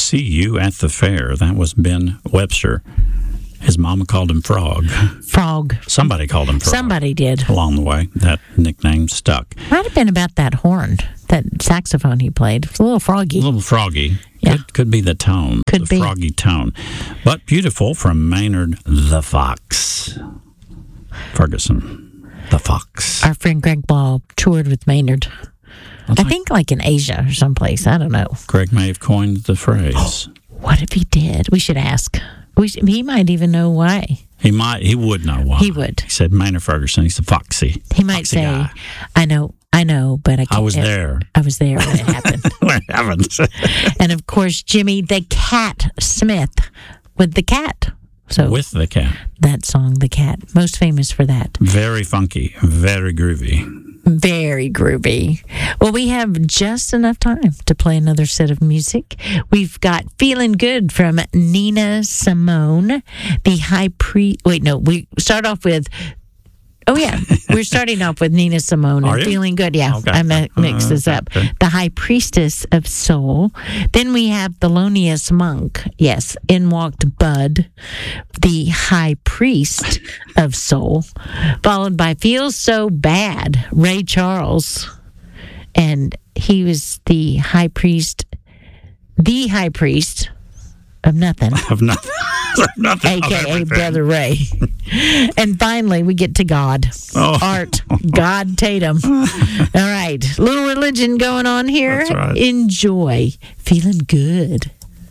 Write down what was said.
see you at the fair. That was Ben Webster. His mama called him Frog. Frog. Somebody called him Frog. Somebody did. Along the way, that nickname stuck. Might have been about that horn, that saxophone he played. It was a little froggy. A little froggy. Yeah. Could be the tone. Could the be. Froggy tone. But beautiful from Maynard the Fox. Ferguson, the Fox. Our friend Greg Ball toured with Maynard. I think like in Asia or someplace. I don't know. Greg may have coined the phrase. What if he did? We should ask. He might even know why. He would know why. He would. He said Maynard Ferguson, he's the foxy. He might foxy say, guy. I know, but I can't. I was there. I was there when it happened. When it happened. And of course, Jimmy the Cat Smith with the cat. So With the cat. that song, The Cat, most famous for that. Very funky, very groovy. Very groovy. Well, we have just enough time to play another set of music. We've got Feeling Good from Nina Simone, the high priest. Wait, no, we start off with. Oh, yeah. We're starting off with Nina Simone and Feeling Good. Yeah, okay. I mixed this up. Okay. The High Priestess of Soul. Then we have Thelonious Monk. Yes, in walked Bud, the High Priest of Soul. Followed by Feels So Bad, Ray Charles. And he was the high priest of nothing. Of nothing. Nothing. AKA Brother Ray. And finally, we get to God. Art. God Tatum. All right. Little religion going on here. That's right. Enjoy. Feeling good.